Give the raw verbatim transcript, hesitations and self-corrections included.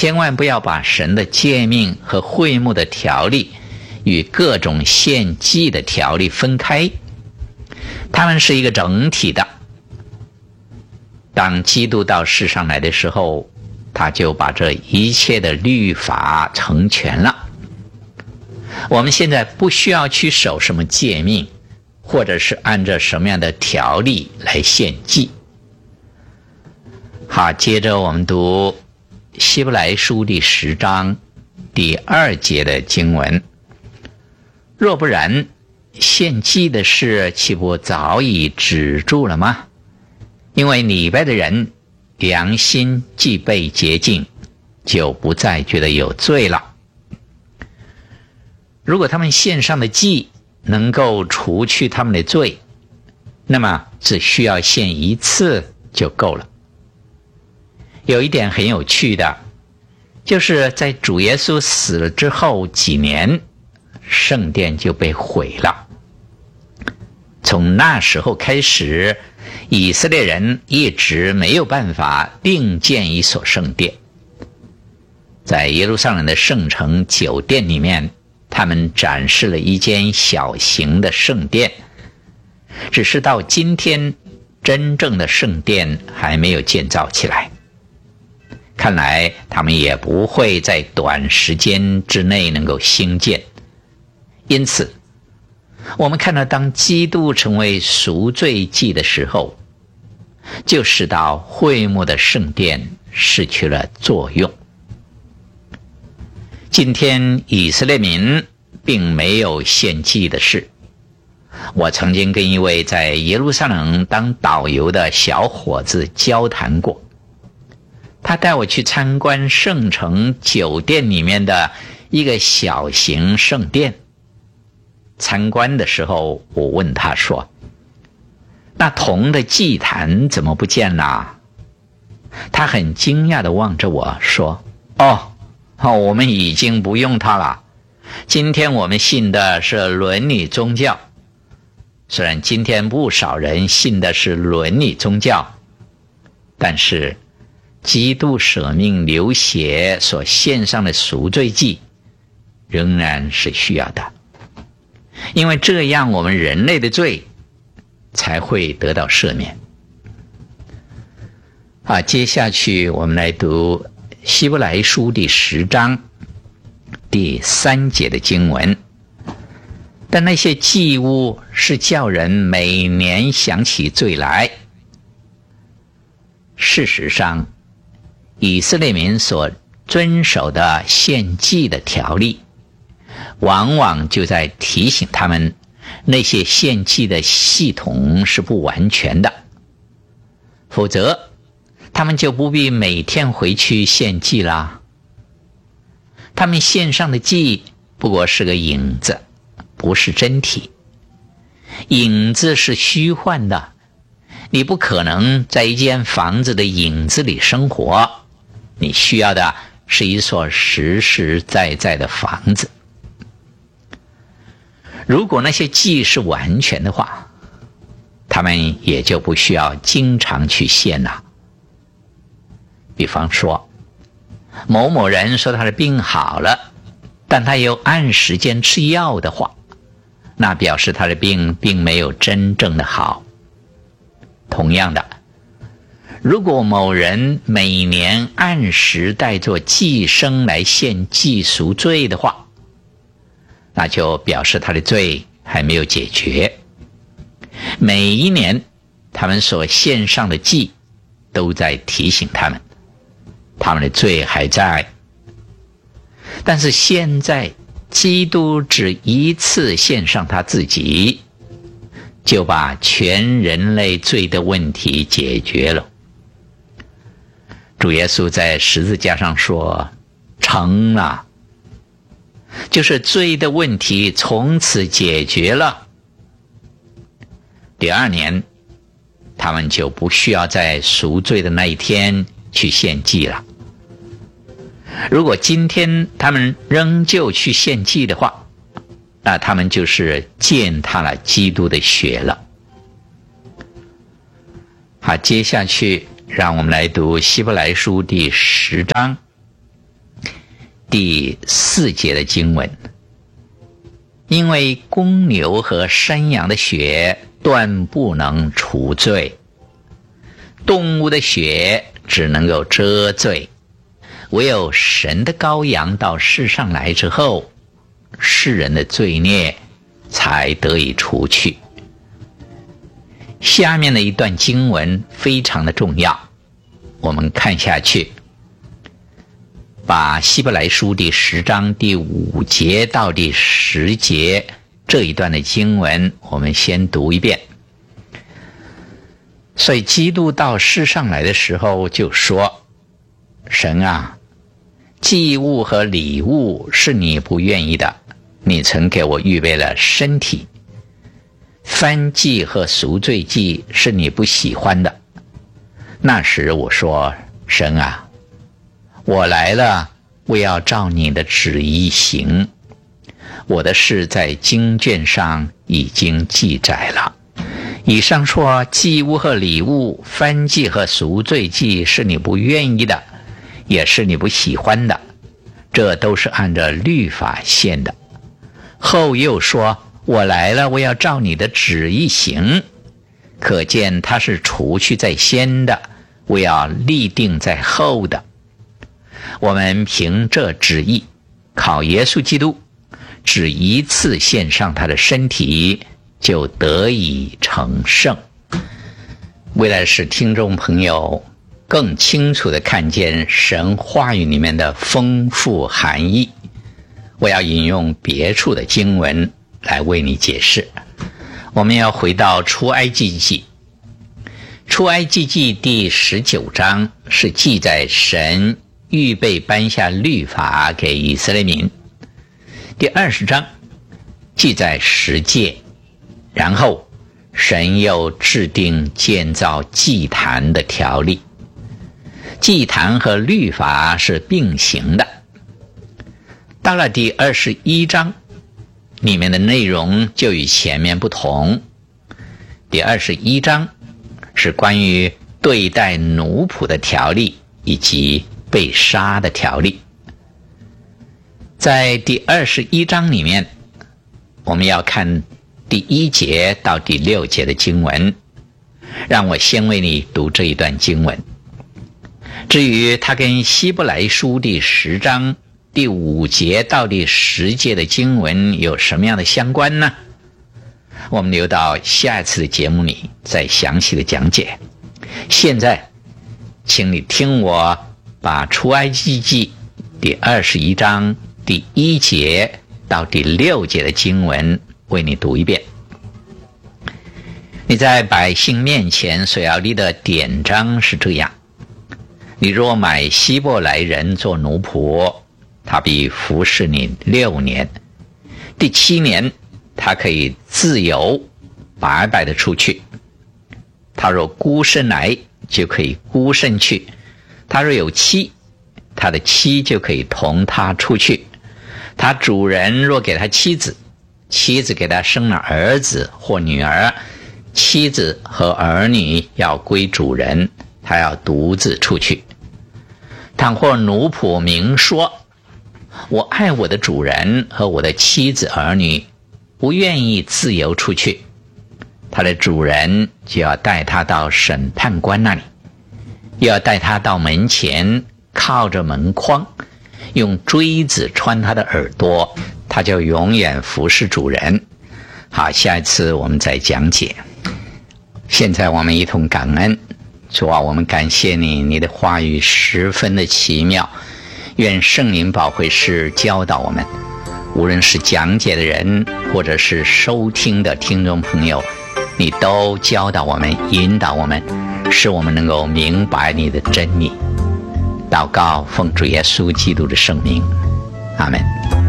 千万不要把神的诫命和会幕的条例与各种献祭的条例分开，它们是一个整体的。当基督到世上来的时候，他就把这一切的律法成全了。我们现在不需要去守什么诫命，或者是按照什么样的条例来献祭。好，接着我们读希伯来书第十章第二节的经文。若不然，献祭的事岂不早已止住了吗？因为礼拜的人良心既被洁净，就不再觉得有罪了。如果他们献上的祭能够除去他们的罪，那么只需要献一次就够了。有一点很有趣的，就是在主耶稣死了之后几年，圣殿就被毁了。从那时候开始，以色列人一直没有办法另建一所圣殿。在耶路撒冷的圣城酒店里面，他们展示了一间小型的圣殿，只是到今天，真正的圣殿还没有建造起来。看来他们也不会在短时间之内能够兴建。因此，我们看到当基督成为赎罪祭的时候，就使到会幕的圣殿失去了作用。今天以色列民并没有献祭的事。我曾经跟一位在耶路撒冷当导游的小伙子交谈过，他带我去参观圣城酒店里面的一个小型圣殿。参观的时候，我问他说，那铜的祭坛怎么不见了？他很惊讶地望着我说，哦，我们已经不用它了。今天我们信的是伦理宗教。虽然今天不少人信的是伦理宗教，但是基督舍命流血所献上的赎罪祭仍然是需要的，因为这样我们人类的罪才会得到赦免。好，接下去我们来读希伯来书第十章第三节的经文。但那些祭物是叫人每年想起罪来。事实上，以色列民所遵守的献祭的条例，往往就在提醒他们，那些献祭的系统是不完全的，否则他们就不必每天回去献祭啦。他们献上的祭不过是个影子，不是真体。影子是虚幻的，你不可能在一间房子的影子里生活，你需要的是一所实实在在的房子。如果那些祭是完全的话，他们也就不需要经常去献了。比方说，某某人说他的病好了，但他又按时间吃药的话，那表示他的病并没有真正的好。同样的，如果某人每年按时带作祭牲来献祭赎罪的话，那就表示他的罪还没有解决。每一年他们所献上的祭都在提醒他们，他们的罪还在。但是现在基督只一次献上他自己，就把全人类罪的问题解决了。主耶稣在十字架上说，成了，就是罪的问题从此解决了。第二年，他们就不需要在赎罪的那一天去献祭了。如果今天他们仍旧去献祭的话，那他们就是践踏了基督的血了。好，接下去让我们来读希伯来书第十章第四节的经文，因为公牛和山羊的血断不能除罪，动物的血只能够遮罪，唯有神的羔羊到世上来之后，世人的罪孽才得以除去。下面的一段经文非常的重要，我们看下去，把希伯来书第十章第五节到第十节这一段的经文我们先读一遍。所以基督到世上来的时候就说，神啊，祭物和礼物是你不愿意的，你曾给我预备了身体。燔祭和赎罪祭是你不喜欢的。那时我说，神啊，我来了，我要照你的旨意行。我的事在经卷上已经记载了。以上说，祭物和礼物，燔祭和赎罪祭是你不愿意的，也是你不喜欢的，这都是按照律法献的。后又说，我来了，我要照你的旨意行。可见他是除去在先的，我要立定在后的。我们凭这旨意，靠耶稣基督，只一次献上他的身体，就得以成圣。为了使听众朋友更清楚地看见神话语里面的丰富含义，我要引用别处的经文来为你解释。我们要回到出埃及记，出埃及记第十九章是记载神预备颁下律法给以色列民，第二十章记载十诫，然后神又制定建造祭坛的条例。祭坛和律法是并行的。到了第二十一章，里面的内容就与前面不同。第二十一章是关于对待奴仆的条例以及被杀的条例。在第二十一章里面，我们要看第一节到第六节的经文。让我先为你读这一段经文。至于它跟希伯来书第十章第五节到第十节的经文有什么样的相关呢？我们留到下一次的节目里再详细的讲解。现在请你听我把出埃及记第二十一章第一节到第六节的经文为你读一遍。你在百姓面前所要立的典章是这样：你若买希伯来人做奴仆，他必服侍你六年，第七年他可以自由白白的出去。他若孤身来，就可以孤身去；他若有妻，他的妻就可以同他出去。他主人若给他妻子，妻子给他生了儿子或女儿，妻子和儿女要归主人，他要独自出去。倘或奴仆明说，我爱我的主人和我的妻子儿女，不愿意自由出去，他的主人就要带他到审判官那里，又要带他到门前，靠着门框，用锥子穿他的耳朵，他就永远服侍主人。好，下一次我们再讲解。现在我们一同感恩。主啊，我们感谢你，你的话语十分的奇妙，愿圣灵保惠师教导我们，无论是讲解的人或者是收听的听众朋友，你都教导我们，引导我们，使我们能够明白你的真理。祷告奉主耶稣基督的圣名，阿们。